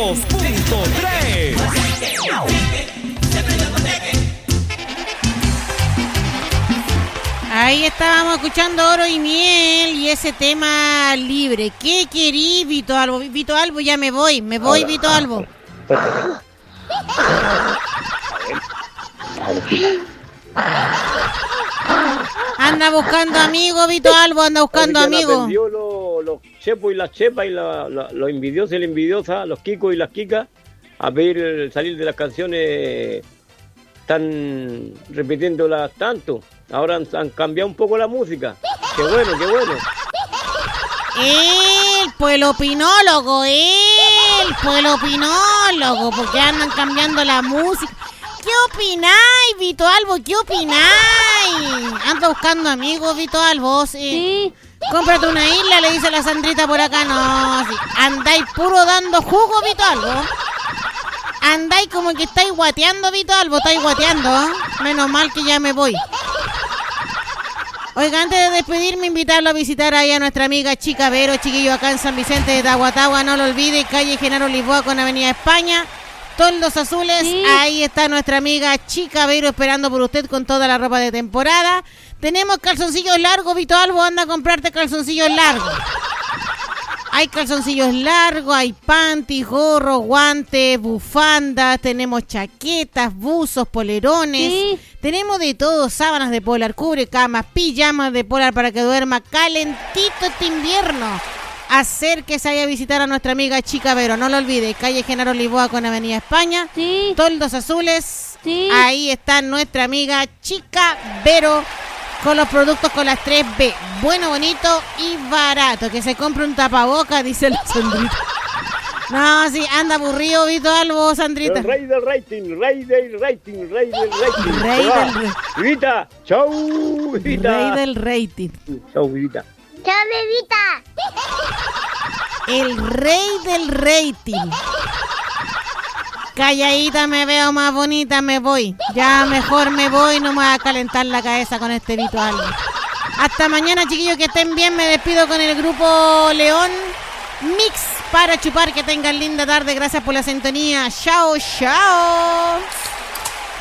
102.3. Ahí estábamos escuchando Oro y Miel y ese tema libre. ¿Qué querí, Vito Albo? Vito Albo, ya me voy, Vito Albo. Anda buscando amigos, Vito Albo, anda buscando amigos. Los chepos y las chepas y los envidiosos y la envidiosa, los kikos y las kikas, a pedir salir de las canciones, están repitiéndolas tanto. Ahora han cambiado un poco la música. Qué bueno. El opinólogo, porque andan cambiando la música. ¿Qué opináis, Vito Albo? ¿Qué opináis? Anda buscando amigos, Vito Albo. Sí. Cómprate una isla, le dice la Sandrita por acá. No, sí. Andáis puro dando jugo, Vito Albo. Andáis como que estáis guateando, Vito Albo. Estáis guateando. Menos mal que ya me voy. Oiga, antes de despedirme, invitarlo a visitar ahí a nuestra amiga Chica Vero, chiquillo, acá en San Vicente de Tahuatahua. No lo olvide, calle Genaro Lisboa con Avenida España. Toldos azules, sí. Ahí está nuestra amiga Chica Vero esperando por usted con toda la ropa de temporada. Tenemos calzoncillos largos, Vito Albo, anda a comprarte calzoncillos largos. Hay calzoncillos largos, hay panties, gorros, guantes, bufandas, tenemos chaquetas, buzos, polerones. Sí. Tenemos de todo, sábanas de polar, cubrecamas, pijamas de polar para que duerma calentito este invierno. Acérquese ahí a visitar a nuestra amiga Chica Vero, no lo olvide, calle Genaro Lisboa con Avenida España, sí. Toldos azules, sí. Ahí está nuestra amiga Chica Vero con los productos con las 3B, bueno, bonito y barato, que se compre un tapaboca, dice la Sandrita. No, sí, anda aburrido, Vito Albo, Sandrita. El rey del rating. Vivita, chau, Vivita. Rey del rating. Chau, Vivita. ¡Chao, bebita! El rey del rating. Calladita me veo más bonita, me voy. Ya mejor me voy, no me voy a calentar la cabeza con este Vito Albo. Hasta mañana, chiquillos, que estén bien. Me despido con el grupo León Mix para chupar. Que tengan linda tarde. Gracias por la sintonía. Chao, chao.